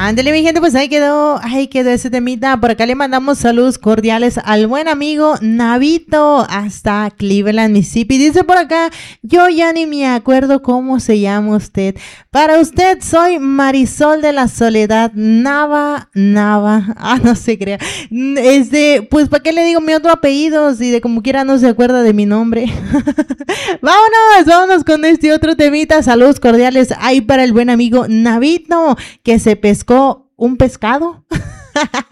Ándale, mi gente, pues ahí quedó ese temita. Por acá le mandamos saludos cordiales al buen amigo Navito hasta Cleveland, Mississippi. Dice por acá, yo ya ni me acuerdo cómo se llama usted. Para usted soy Marisol de la Soledad Nava. No se crea. Pues ¿para qué le digo mi otro apellido? Si de como quiera no se acuerda de mi nombre. Vámonos con este otro temita. Saludos cordiales ahí para el buen amigo Navito, que se pescó un pescado.